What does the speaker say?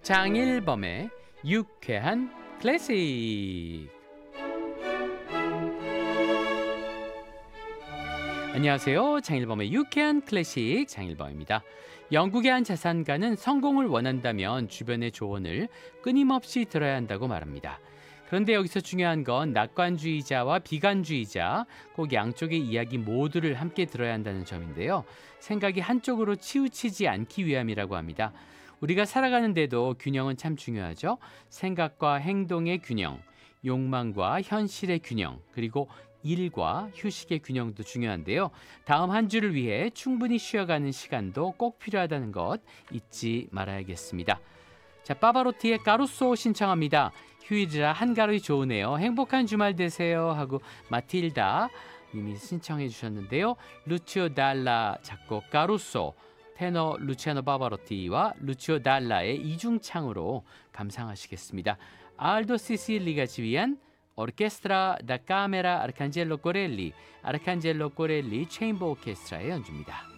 장일범의 유쾌한 클래식. 안녕하세요. 장일범의 유쾌한 클래식 장일범입니다. 영국의 한 자산가는 성공을 원한다면 주변의 조언을 끊임없이 들어야 한다고 말합니다. 그런데 여기서 중요한 건 낙관주의자와 비관주의자, 꼭 양쪽의 이야기 모두를 함께 들어야 한다는 점인데요. 생각이 한쪽으로 치우치지 않기 위함이라고 합니다. 우리가 살아가는데도 균형은 참 중요하죠. 생각과 행동의 균형, 욕망과 현실의 균형, 그리고 일과 휴식의 균형도 중요한데요. 다음 한 주를 위해 충분히 쉬어가는 시간도 꼭 필요하다는 것 잊지 말아야겠습니다. 자, 파바로티의 까루소 신청합니다. 휴일이라 한가로이 좋으네요. 행복한 주말 되세요 하고 마틸다 님이 신청해 주셨는데요. 루치오 달라 작곡 까루소, 테너 루치아노 파바로티와 루치오 달라의 이중창으로 감상하시겠습니다. 알도 시실리가 지휘한 오르케스트라 다 카메라 아르칸젤로 코렐리 체인버 오케스트라의 연주입니다.